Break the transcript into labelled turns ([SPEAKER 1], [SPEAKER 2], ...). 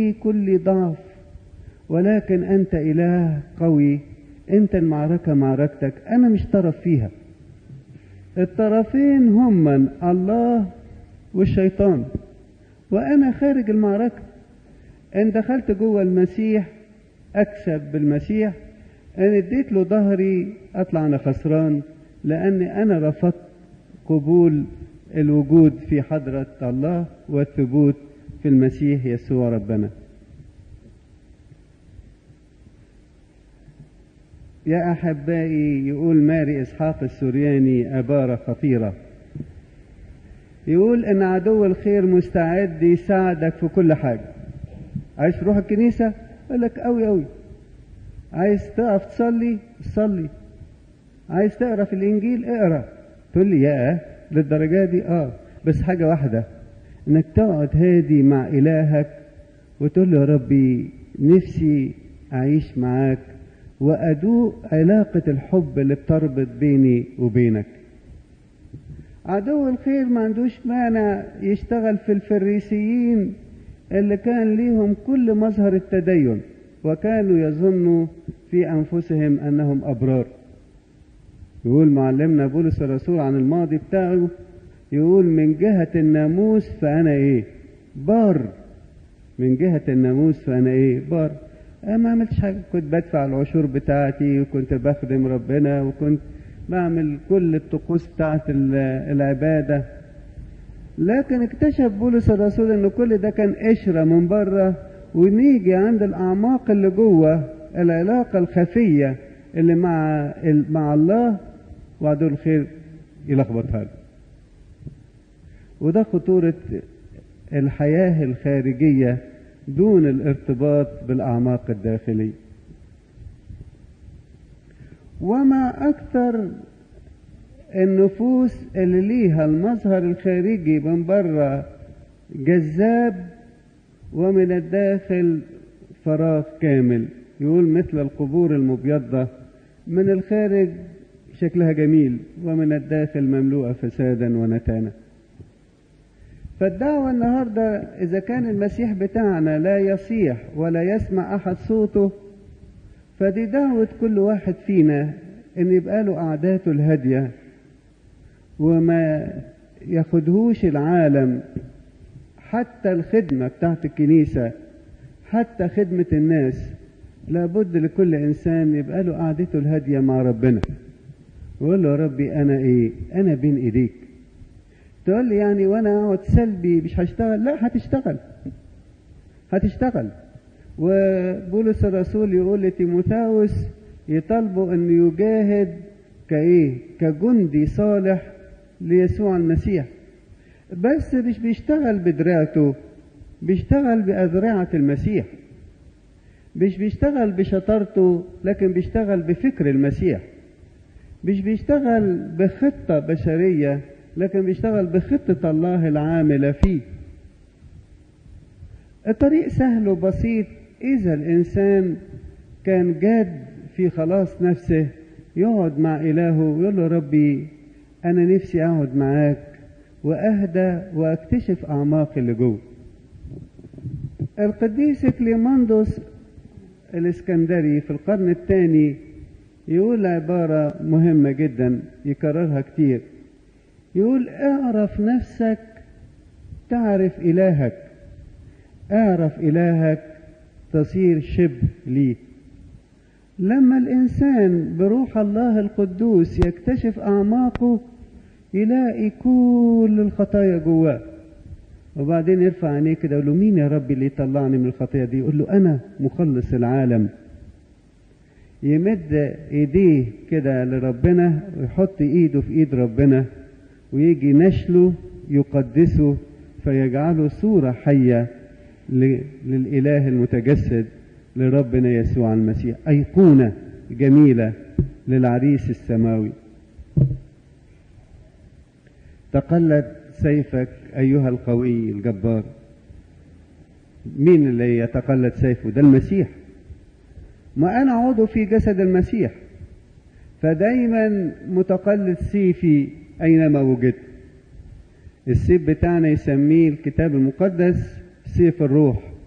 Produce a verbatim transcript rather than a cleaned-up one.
[SPEAKER 1] في كل ضعف، ولكن أنت إله قوي، أنت المعركة معركتك، أنا مش طرف فيها. الطرفين هم الله والشيطان، وأنا خارج المعركة. إن دخلت جوه المسيح أكسب بالمسيح، إن اديت له ظهري أطلع أنا خسران، لأني أنا رفضت قبول الوجود في حضرة الله والثبوت في المسيح يسوع ربنا. يا أحبائي، يقول ماري إسحاق السورياني عبارة خطيرة، يقول إن عدو الخير مستعد يساعدك في كل حاجة. عايز تروح الكنيسة؟ يقول لك أوي أوي. عايز تقف تصلي؟ صلي. عايز تقرأ في الإنجيل؟ اقرأ. تقول لي يا للدرجة دي؟ آه بس حاجة واحدة، إنك تقعد هادي مع إلهك وتقول له يا ربي نفسي أعيش معاك وأدوق علاقة الحب اللي بتربط بيني وبينك. عدو الخير ما عندوش مانع يشتغل في الفريسيين اللي كان ليهم كل مظهر التدين، وكانوا يظنوا في أنفسهم أنهم أبرار. يقول معلمنا بولس الرسول عن الماضي بتاعه، يقول من جهة الناموس فأنا إيه؟ بار. من جهة الناموس فأنا إيه؟ بار. أنا ما عملتش حاجة، كنت بدفع العشور بتاعتي، وكنت بخدم ربنا، وكنت بعمل كل الطقوس بتاعت العبادة. لكن اكتشف بولس الرسول ان كل ده كان قشرة من بره، ونيجي عند الأعماق اللي جوه العلاقة الخفية اللي مع مع الله وعدو الخير يلخبطها له. وده خطورة الحياة الخارجية دون الارتباط بالأعماق الداخلية. وما أكثر النفوس اللي ليها المظهر الخارجي من بره جذاب ومن الداخل فراغ كامل. يقول مثل القبور المبيضة، من الخارج شكلها جميل ومن الداخل مملوءة فسادا ونتانا. فالدعوة النهاردة إذا كان المسيح بتاعنا لا يصيح ولا يسمع أحد صوته، فدي دعوة كل واحد فينا إن يبقى له قعداته الهادية وما ياخدهوش العالم. حتى الخدمة بتاعت الكنيسة، حتى خدمة الناس، لابد لكل إنسان يبقى له قعدته الهادية مع ربنا، ويقول له يا ربي أنا إيه؟ أنا بين إيديك. تقول لي يعني وأنا أقعد سلبي مش هشتغل؟ لا، هتشتغل هتشتغل. وبولس الرسول يقول لتيموثاوس يطالبه أن يجاهد كإيه؟ كجندي صالح ليسوع المسيح. بس مش بيشتغل بدراعته، بيشتغل بأذرعة المسيح. مش بيشتغل بشطارته، لكن بيشتغل بفكر المسيح. مش بيشتغل بخطة بشرية، لكن بيشتغل بخطة الله العاملة فيه. الطريق سهل وبسيط إذا الإنسان كان جاد في خلاص نفسه، يقعد مع إلهه ويقول له ربي أنا نفسي أقعد معاك وأهدى وأكتشف أعماق اللي جوه. القديس كليماندوس الإسكندري في القرن الثاني يقول عبارة مهمة جدا يكررها كتير، يقول اعرف نفسك تعرف إلهك، اعرف إلهك تصير شبه ليه. لما الإنسان بروح الله القدوس يكتشف أعماقه يلاقي كل الخطايا جواه، وبعدين يرفع عينيه كده يقول له مين يا ربي اللي يطلعني من الخطية دي؟ يقول له أنا مخلص العالم. يمد ايديه كده لربنا ويحط ايده في ايد ربنا، ويجي نشله يقدسه فيجعله صورة حية للإله المتجسد لربنا يسوع المسيح، أيقونة جميلة للعريس السماوي. تقلد سيفك أيها القوي الجبار. مين اللي يتقلد سيفه؟ ده المسيح. ما أنا عضو في جسد المسيح، فدايما متقلد سيفي أينما وجدت. السيف بتاعنا يسميه الكتاب المقدس سيف الروح،